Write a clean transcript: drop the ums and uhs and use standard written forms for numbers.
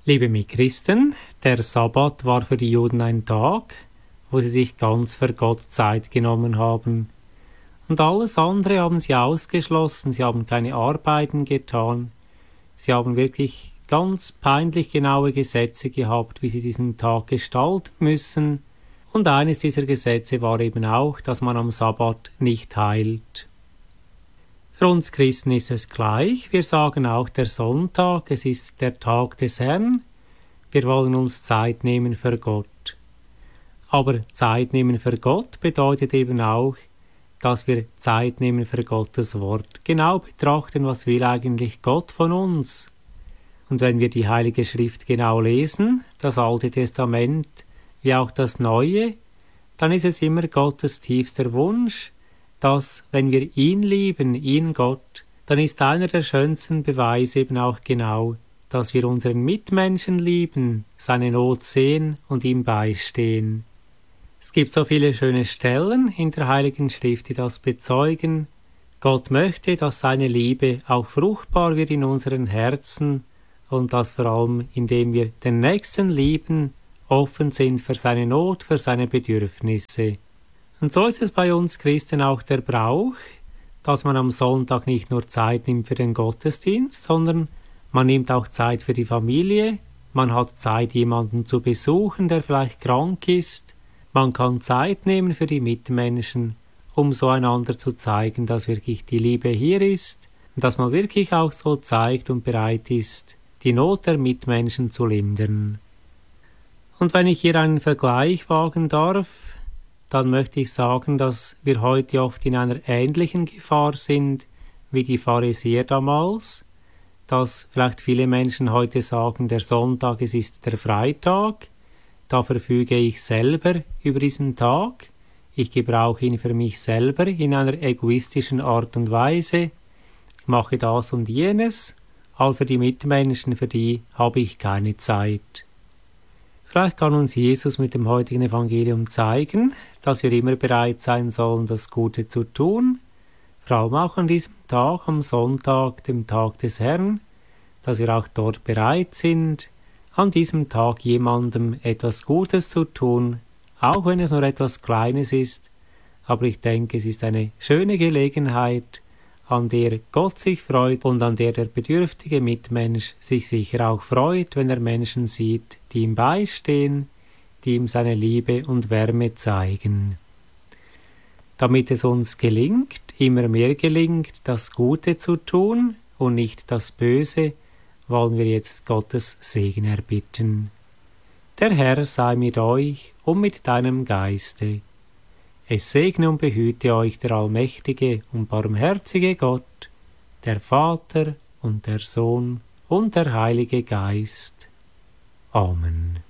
Liebe Mitchristen, der Sabbat war für die Juden ein Tag, wo sie sich ganz für Gott Zeit genommen haben. Und alles andere haben sie ausgeschlossen, sie haben keine Arbeiten getan, sie haben wirklich ganz peinlich genaue Gesetze gehabt, wie sie diesen Tag gestalten müssen. Und eines dieser Gesetze war eben auch, dass man am Sabbat nicht heilt. Für uns Christen ist es gleich. Wir sagen auch der Sonntag, es ist der Tag des Herrn. Wir wollen uns Zeit nehmen für Gott. Aber Zeit nehmen für Gott bedeutet eben auch, dass wir Zeit nehmen für Gottes Wort. Genau betrachten, was will eigentlich Gott von uns. Und wenn wir die Heilige Schrift genau lesen, das Alte Testament wie auch das Neue, dann ist es immer Gottes tiefster Wunsch, dass, wenn wir ihn lieben, ihn Gott, dann ist einer der schönsten Beweise eben auch genau, dass wir unseren Mitmenschen lieben, seine Not sehen und ihm beistehen. Es gibt so viele schöne Stellen in der Heiligen Schrift, die das bezeugen. Gott möchte, dass seine Liebe auch fruchtbar wird in unseren Herzen und das vor allem, indem wir den Nächsten lieben, offen sind für seine Not, für seine Bedürfnisse. Und so ist es bei uns Christen auch der Brauch, dass man am Sonntag nicht nur Zeit nimmt für den Gottesdienst, sondern man nimmt auch Zeit für die Familie, man hat Zeit, jemanden zu besuchen, der vielleicht krank ist, man kann Zeit nehmen für die Mitmenschen, um so einander zu zeigen, dass wirklich die Liebe hier ist und dass man wirklich auch so zeigt und bereit ist, die Not der Mitmenschen zu lindern. Und wenn ich hier einen Vergleich wagen darf, dann möchte ich sagen, dass wir heute oft in einer ähnlichen Gefahr sind wie die Pharisäer damals, dass vielleicht viele Menschen heute sagen, der Sonntag, es ist der Freitag, da verfüge ich selber über diesen Tag, ich gebrauche ihn für mich selber in einer egoistischen Art und Weise, ich mache das und jenes, aber für die Mitmenschen, für die habe ich keine Zeit. Vielleicht kann uns Jesus mit dem heutigen Evangelium zeigen, dass wir immer bereit sein sollen, das Gute zu tun, vor allem auch an diesem Tag, am Sonntag, dem Tag des Herrn, dass wir auch dort bereit sind, an diesem Tag jemandem etwas Gutes zu tun, auch wenn es nur etwas Kleines ist, aber ich denke, es ist eine schöne Gelegenheit, an der Gott sich freut und an der der bedürftige Mitmensch sich sicher auch freut, wenn er Menschen sieht, die ihm beistehen, die ihm seine Liebe und Wärme zeigen. Damit es uns gelingt, immer mehr gelingt, das Gute zu tun und nicht das Böse, wollen wir jetzt Gottes Segen erbitten. Der Herr sei mit euch und mit deinem Geiste. Es segne und behüte euch der allmächtige und barmherzige Gott, der Vater und der Sohn und der Heilige Geist. Amen.